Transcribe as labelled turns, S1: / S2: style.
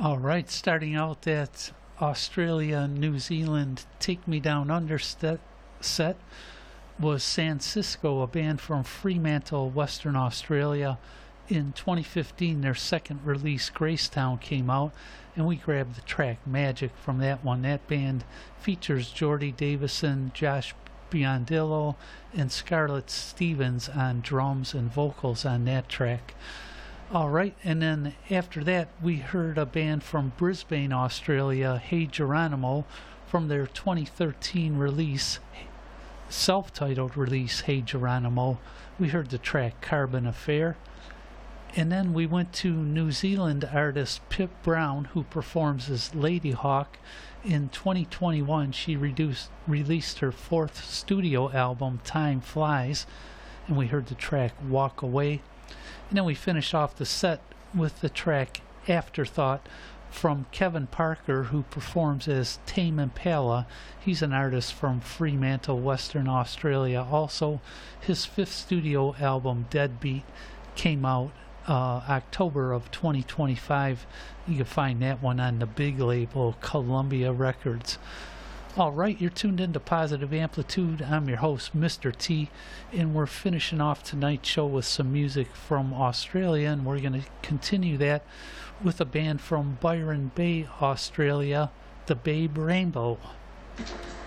S1: All right, starting out that Australia New Zealand Take Me Down Under set was San Cisco, a band from Fremantle, Western Australia. In 2015, their second release, Gracetown, came out, and we grabbed the track Magic from that one. That band features Jordy Davison, Josh Biondillo, and Scarlett Stevens on drums and vocals on that track. All right, and then after that, we heard a band from Brisbane, Australia, Hey Geronimo, from their 2013 release, self-titled release, Hey Geronimo. We heard the track Carbon Affair. And then we went to New Zealand artist Pip Brown, who performs as Ladyhawk. In 2021, she released her fourth studio album, Time Flies, and we heard the track Walk Away. And then we finished off the set with the track Afterthought from Kevin Parker, who performs as Tame Impala. He's an artist from Fremantle, Western Australia. Also, his fifth studio album, Deadbeat, came out October of 2025. You can find that one on the big label, Columbia Records. All right, you're tuned into Positive Amplitude. I'm your host, Mr. T, and we're finishing off tonight's show with some music from Australia, and we're going to continue that with a band from Byron Bay, Australia, the Babe Rainbow.